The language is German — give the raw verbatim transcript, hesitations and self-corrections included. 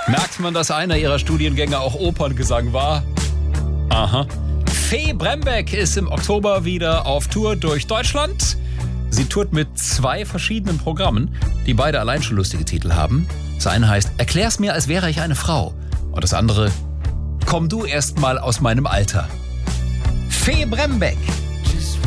Merkt man, dass einer ihrer Studiengänge auch Operngesang war? Aha. Fee Brembeck ist im Oktober wieder auf Tour durch Deutschland. Sie tourt mit zwei verschiedenen Programmen, die beide allein schon lustige Titel haben. Das eine heißt, erklär's mir, als wäre ich eine Frau. Und das andere, komm du erst mal aus meinem Alter. Fee Brembeck.